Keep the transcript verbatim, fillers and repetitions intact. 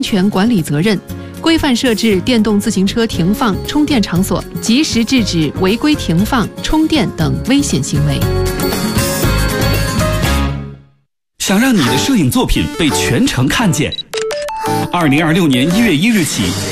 权管理责任，规范设置电动自行车停放、充电场所，及时制止违规停放、充电等危险行为。 想让你的摄影作品被全城看见，二零二六年一月一日起。